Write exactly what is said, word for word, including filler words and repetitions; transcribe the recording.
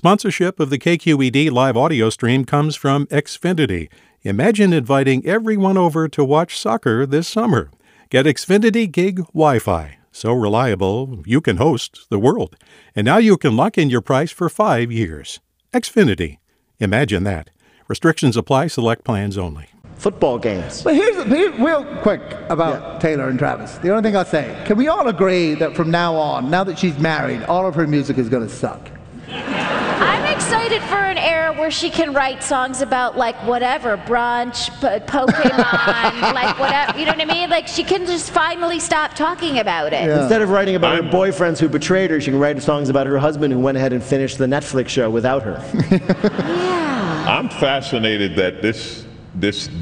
Sponsorship of the K Q E D live audio stream comes from Xfinity. Imagine inviting everyone over to watch soccer this summer. Get Xfinity Gig Wi-Fi. So reliable, you can host the world. And now you can lock in your price for five years. Xfinity. Imagine that. Restrictions apply. Select plans only. Football games. But here's, here's real quick about yeah. Taylor and Travis. The only thing I'll say, can we all agree that from now on, now that she's married, all of her music is going to suck? I'm excited for an era where she can write songs about, like, whatever, brunch, p- Pokemon, like, whatever, you know what I mean? Like, she can just finally stop talking about it. Yeah. Instead of writing about I'm, her boyfriends who betrayed her, she can write songs about her husband who went ahead and finished the Netflix show without her. Yeah. I'm fascinated that this, this